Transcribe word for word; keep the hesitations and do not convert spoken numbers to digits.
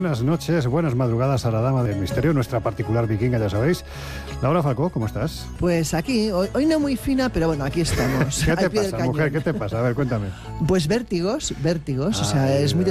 Buenas noches, buenas madrugadas a la dama del misterio, nuestra particular vikinga, ya sabéis. Laura Falcó, ¿cómo estás? Pues aquí, hoy, hoy no muy fina, pero bueno, aquí estamos. ¿Qué te pasa, mujer? ¿Qué te pasa? A ver, cuéntame. Pues vértigos, vértigos, Ay, o sea, es muy